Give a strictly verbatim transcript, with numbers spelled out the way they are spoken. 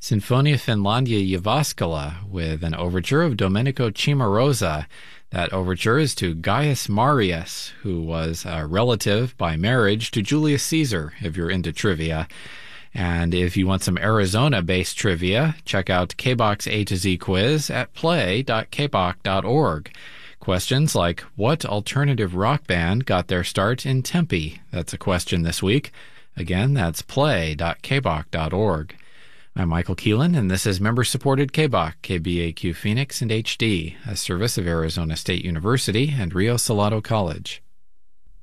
Sinfonia Finlandia Jyväskylä with an overture of Domenico Cimarosa. That overture is to Gaius Marius, who was a relative by marriage to Julius Caesar, if you're into trivia. And if you want some Arizona-based trivia, check out K B O K's A to Z quiz at play dot k b o k dot org. Questions like, what alternative rock band got their start in Tempe? That's a question this week. Again, that's play dot k b o k dot org. I'm Michael Keelan, and this is member-supported K B O K, K B A Q Phoenix and H D, a service of Arizona State University and Rio Salado College.